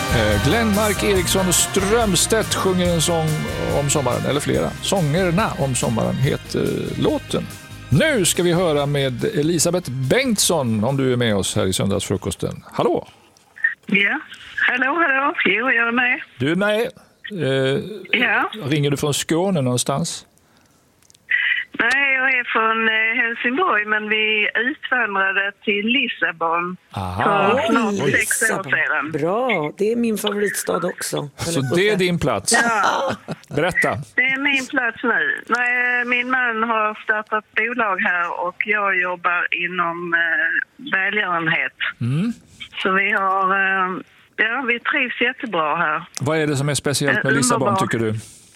Glenmark Eriksson och Strömstedt sjunger en sång om sommaren, eller flera. Sångerna om sommaren heter låten. Nu ska vi höra med Elisabeth Bengtsson, om du är med oss här i söndagsfrukosten. Hallå? Ja, hallå. Jo, jag är med. Du är med. Ja. Ringer du från Skåne någonstans? Nej, jag är från Helsingborg, men vi utvandrade till Lissabon för snart 6 år sedan. Bra, det är min favoritstad också. Så det är din plats? Ja. Berätta. Det är min plats nu. Nej, min man har startat bolag här och jag jobbar inom välgörenhet. Mm. Så vi har... vi trivs jättebra här. Vad är det som är speciellt med Lissabon, tycker du?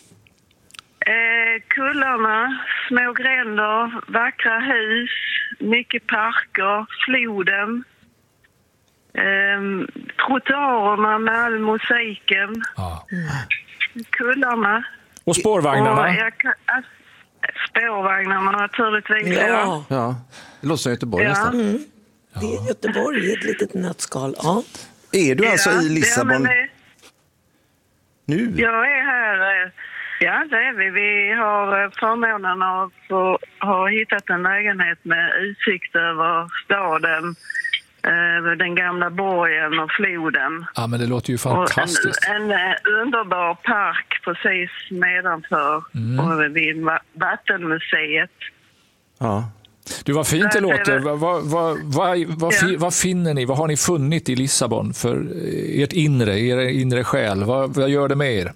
Kullarna, små gränder, vackra hus, mycket parker, floden, trottoarerna med all musiken, kullarna. Och spårvagnarna? Och spårvagnarna naturligtvis. Ja. Det låter som Göteborg nästan. Mm. Det är Göteborg i ett litet nötskal. Ja. Är du alltså i Lissabon nu? Jag är här. Ja, det är vi. Vi har förmånen att ha hittat en lägenhet med utsikt över staden, den gamla borgen och floden. Ja, men det låter ju fantastiskt. Och en underbar park precis nedanför och vid Vattenmuseet. Ja. Du, vad fint det låter. Vad finner ni? Vad har ni funnit i Lissabon för ert inre, er inre själ? Vad gör det med er?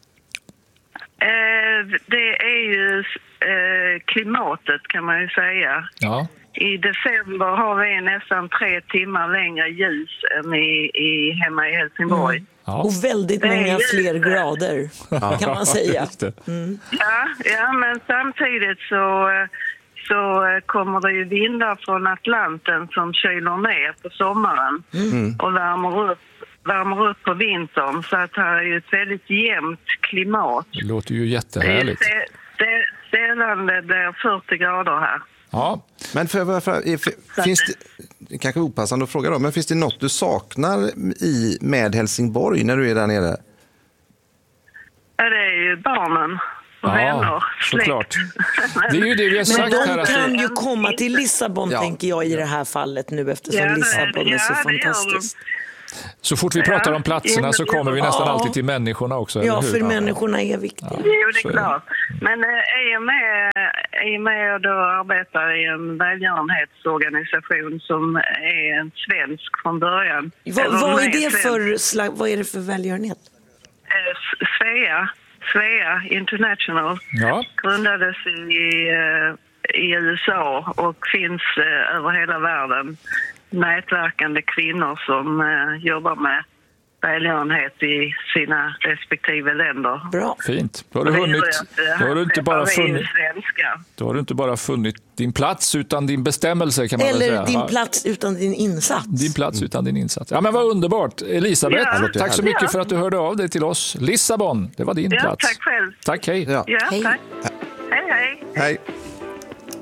Det är ju klimatet, kan man ju säga. Ja. I december har vi nästan 3 timmar längre ljus än hemma i Helsingborg. Ja. Och väldigt många fler grader, kan man säga. Ja, men samtidigt så kommer det ju vindar från Atlanten som kyler ner på sommaren och värmer upp på vintern, så att här är ju ett väldigt jämnt klimat. Det låter ju jättehärligt. Det är sällan det blir 40 grader här. Ja. Men finns det kanske opassande att fråga då, men finns det något du saknar med Helsingborg när du är där nere? Ja, det är ju barnen och vänner, såklart. Det är ju det vi har sagt här. Men de kan ju komma till Lissabon, tänker jag, i det här fallet nu, eftersom Lissabon är så fantastiskt. Så fort vi pratar om platserna så kommer vi nästan alltid till människorna också. Ja, för människorna är viktiga. Jo, det är klart. Men i och med att jag arbetar i en välgörenhetsorganisation som är en svensk från början. Vad är det för välgörenhet? Svea International grundades i USA och finns över hela världen. Nätverkande kvinnor som jobbar med välgörenhet i sina respektive länder. Bra. Fint. Då har du inte bara funnit din plats utan din bestämmelse, kan man väl säga. Eller din plats utan din insats. Din plats utan din insats. Ja, men vad underbart. Elisabeth, tack så mycket för att du hörde av dig till oss. Lissabon, det var din plats. Tack själv. Tack, hej. Ja, hej. Tack. Hej. Hej.